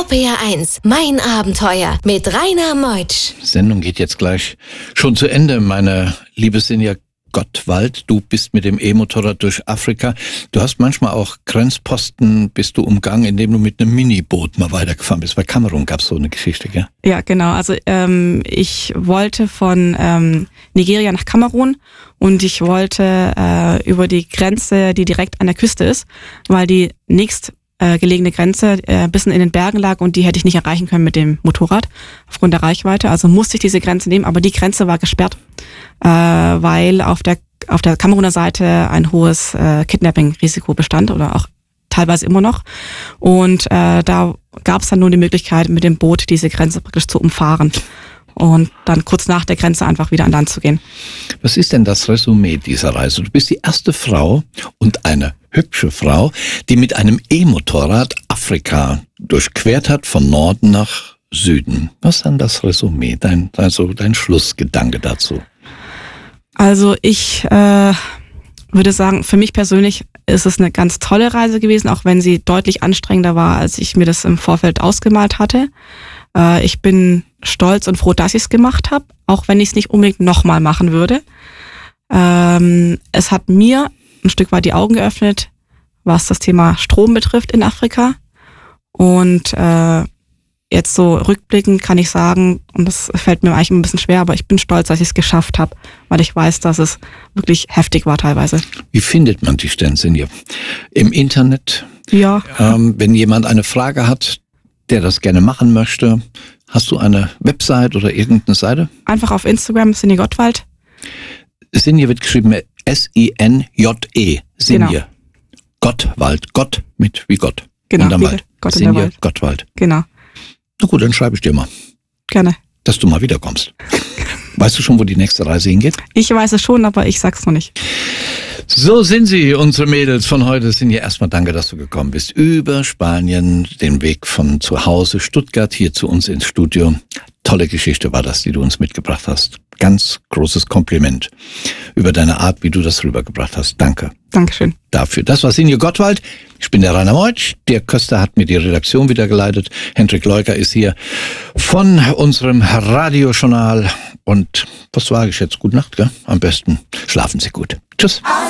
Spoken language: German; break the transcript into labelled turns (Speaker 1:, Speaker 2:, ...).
Speaker 1: RPR1, mein Abenteuer mit Rainer Meutsch.
Speaker 2: Die Sendung geht jetzt gleich schon zu Ende, meine liebe Sinja Gottwald. Du bist mit dem E-Motorrad durch Afrika. Du hast manchmal auch Grenzposten, bist du umgangen, indem du mit einem Miniboot mal weitergefahren bist. Bei Kamerun gab es so eine Geschichte, gell?
Speaker 3: Ja, genau. Also ich wollte von Nigeria nach Kamerun und ich wollte über die Grenze, die direkt an der Küste ist, weil die nächstgelegene Grenze ein bisschen in den Bergen lag und die hätte ich nicht erreichen können mit dem Motorrad aufgrund der Reichweite. Also musste ich diese Grenze nehmen, aber die Grenze war gesperrt, weil auf der Kameruner Seite ein hohes Kidnapping-Risiko bestand oder auch teilweise immer noch. Und da gab es dann nur die Möglichkeit, mit dem Boot diese Grenze praktisch zu umfahren und dann kurz nach der Grenze einfach wieder an Land zu gehen.
Speaker 2: Was ist denn das Resümee dieser Reise? Du bist die erste Frau und eine hübsche Frau, die mit einem E-Motorrad Afrika durchquert hat, von Norden nach Süden. Was ist dann das Resümee, dein Schlussgedanke dazu?
Speaker 3: Also ich würde sagen, für mich persönlich ist es eine ganz tolle Reise gewesen, auch wenn sie deutlich anstrengender war, als ich mir das im Vorfeld ausgemalt hatte. Ich bin stolz und froh, dass ich es gemacht habe, auch wenn ich es nicht unbedingt nochmal machen würde. Es hat mir ein Stück weit die Augen geöffnet, was das Thema Strom betrifft in Afrika. Und jetzt so rückblickend kann ich sagen, und das fällt mir eigentlich ein bisschen schwer, aber ich bin stolz, dass ich es geschafft habe, weil ich weiß, dass es wirklich heftig war teilweise.
Speaker 2: Wie findet man dich denn, Sinja? Im Internet?
Speaker 3: Ja.
Speaker 2: Wenn jemand eine Frage hat, der das gerne machen möchte, hast du eine Website oder irgendeine Seite?
Speaker 3: Einfach auf Instagram, Sinja Gottwald.
Speaker 2: Sinja wird geschrieben S-I-N-J-E. Sinja.
Speaker 3: Genau.
Speaker 2: Gottwald. Gott mit wie Gott.
Speaker 3: Genau.
Speaker 2: Und am Wald.
Speaker 3: Gott in der
Speaker 2: Sinja
Speaker 3: Wald.
Speaker 2: Gottwald.
Speaker 3: Genau.
Speaker 2: Na gut, dann schreibe ich dir mal,
Speaker 3: Gerne.
Speaker 2: dass du mal wiederkommst. Weißt du schon, wo die nächste Reise hingeht?
Speaker 3: Ich weiß es schon, aber ich sag's noch nicht.
Speaker 2: So sind sie, unsere Mädels von heute. Sind hier erstmal danke, dass du gekommen bist. Über Spanien, den Weg von zu Hause, Stuttgart, hier zu uns ins Studio. Tolle Geschichte war das, die du uns mitgebracht hast. Ganz großes Kompliment über deine Art, wie du das rübergebracht hast. Danke.
Speaker 3: Dankeschön.
Speaker 2: Dafür. Das war Sinja Gottwald. Ich bin der Rainer Meutsch. Der Köster hat mir die Redaktion wieder geleitet. Hendrik Leuker ist hier von unserem Radiojournal. Und was sage ich jetzt? Gute Nacht, gell? Am besten schlafen Sie gut. Tschüss.